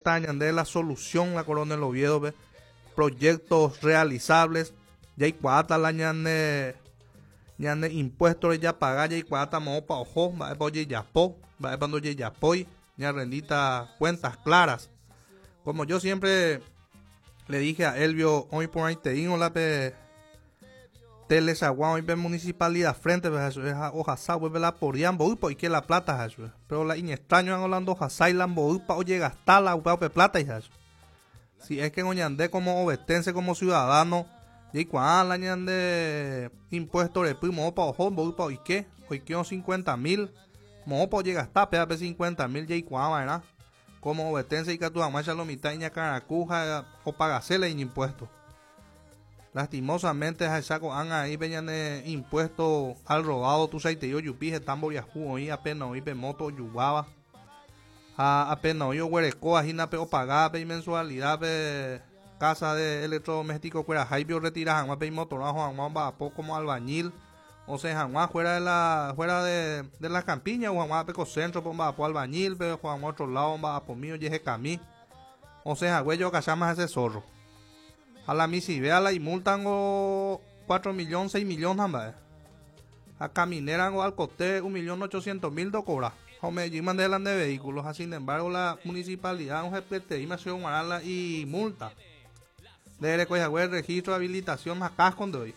está de la solución la Coronel Oviedo, ve, proyectos realizables, ya y cuata la ñande impuestos ya pagar ya y cuata mo pa ojo, va oye ya po, va cuando ya poi, ya rendita cuentas claras. Como yo siempre le dije a Elvio, hoy por ahí te digo la pe Telesaguán, hoy pe municipalidad frente, pues eso es hojasá, vuelve la por yambo, y que la plata es eso. Pero la inextraño en Holanda hojasá y lambo, pa oye gastar la pe plata y eso. Si es que en Oñandé como obestense, como ciudadano, y cuando la ñande impuestos de primo, pa ojo, voy pa hoy que 50,000, mo pa oye gastar, pe 50,000, y cuando, ¿verdad? Como obetense y que tu amacha lo mitad y caracuja o pagasele en impuestos. Lastimosamente a saco han ahí venían impuestos al robado tu saite yo yupije tambo yahu hoy apenas hoy pe moto yubaba apenas hoy huereco ajina pe o pagaba pe mensualidad pe casa de electrodoméstico fuera jaibio retira jamás pe moto no jamás va poco como albañil o sea jamás fuera de la campiña o jamás pe centro va po albañil pe jamás otro lado va po mío yeje camí o sea güey yo cachamas ese zorro a la misi vea la y multan o 4 millones 6 millones ambas a camineran o al coste 1.800.000 do cobra o me llevan de de vehículos así sin embargo la municipalidad un GPT y me hace una y multa de recoger el registro de habilitación acá con hoy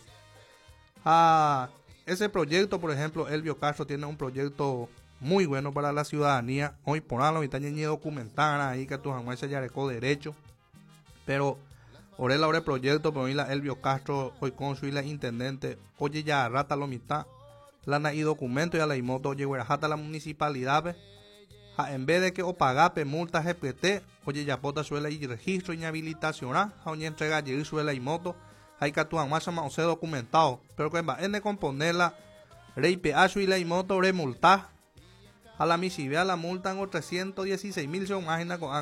ese proyecto por ejemplo Elvio Castro tiene un proyecto muy bueno para la ciudadanía hoy por ahora está ni documentar ahí que tu jamás se ya derecho pero Orela ore proyecto pero hoy la Elvio Castro hoy consul la intendente oye ya rata lo mitad la y documento ya la y moto oye jata la municipalidad en vez de que o pagape multas GPT oye ya pota suela y registro y habilitación a oye entrega y suela y moto hay que tu más o se documentado pero que va en de componerla rey PH y la y moto re multa a la misivea la multan o 316,000 se imagina con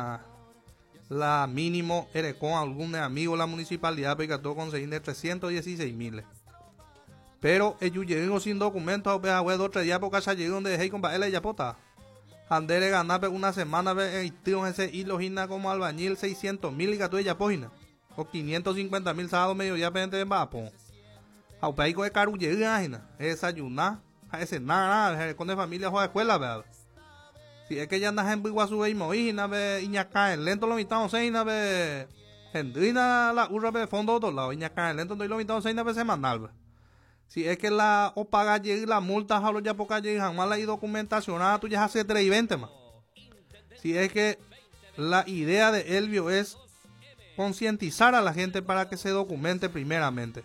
la mínimo eres con algún amigo la municipalidad porque todo conseguir de 316,000 pero ellos llegan sin documentos a ver 2-3 días porque allá llegan donde dejé con él ya pota andere ganar una semana ve tío ese hilo gina como albañil 600,000 y que tú ella página o 550,000 sábado medio ya pende en vapo a paico de caru llega desayunar a ese nada con de familia juega escuela verdad. Si es que ya andas en Biguazú y Moína, ve Iñacá, el lento lo mitad seina, ve Hendrina la urra de fondo otro lado, Iñacá, el lento lo mitad seina, ve semanal, ve. Si es que la o paga llegue la multa, jalo ya poca llegue, jamás la y documentacionada, tú ya hace 3 y 20 más. Si es que la idea de Elvio es concientizar a la gente para que se documente primeramente.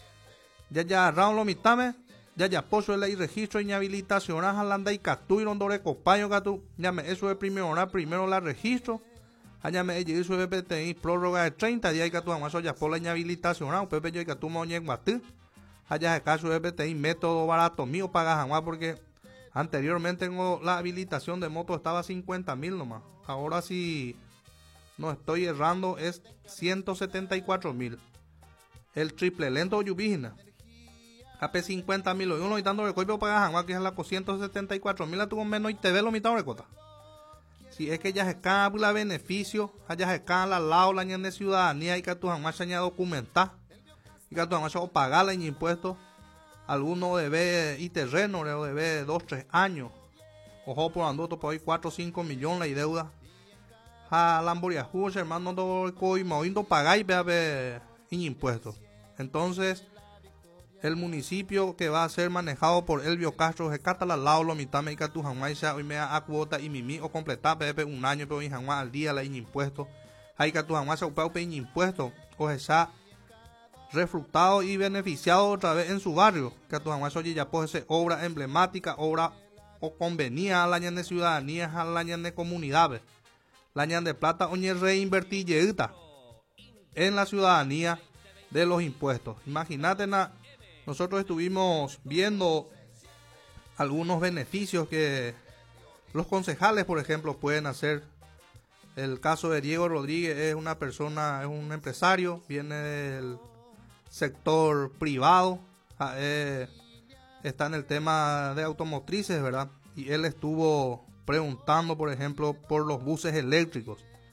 Ya round lo mitad, ya poso el registro y habilitación a Jalanda y Catú y Rondore Copaño Catú llame eso es primero la registro allá me eso es PTI prórroga de 30 días y Catú jamás ya por la habilitación a Pepe yo y Catú moñe guatú allá el caso de PTI método barato mío paga jamás porque anteriormente tengo la habilitación de moto estaba 50,000 nomás ahora si no estoy errando es 174,000 el triple lento yubígena AP 50,000 y uno y dando recoipio para jamás que es la 174,000 la tuvo menos y te ve lo mitad de recota. Si es que ya se cae la beneficio, allá se cae la lado la de ciudadanía y que tu jamás se añade documentar y que tu jamás o pagar la impuestos, alguno debe y terreno o debe 2-3 años, ojo por anduto por ahí 4 o 5 millones y deuda. A Lamboria Jus hermano do coimo indo pagar y ve impuestos. Entonces el municipio que va a ser manejado por Elvio Castro se cata la lao lo mitad me tu jamás hoy me a cuota y mimi o completar pepe un año pero jamás al día la impuesto hay que tu jamás ocupado pe impuesto o esa refrutado y beneficiado otra vez en su barrio que tu jamás oye ya pues obra emblemática obra o convenía a la ñan de ciudadanía a la ñan de comunidades la ñan de plata oye reinvertir en la ciudadanía de los impuestos imagínate nosotros estuvimos viendo algunos beneficios que los concejales, por ejemplo, pueden hacer. El caso de Diego Rodríguez es una persona, es un empresario, viene del sector privado, está en el tema de automotrices, ¿verdad? Y él estuvo preguntando, por ejemplo, por los buses eléctricos.